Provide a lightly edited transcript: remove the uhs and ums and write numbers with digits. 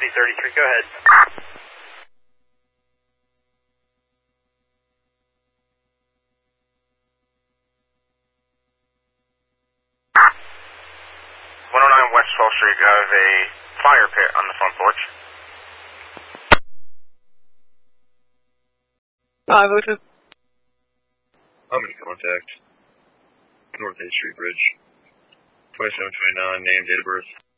P33, go ahead. 109 West 12th Street, I have a fire pit on the front porch. I'm in contact. North 8th Street Bridge. 2729, name, date of birth.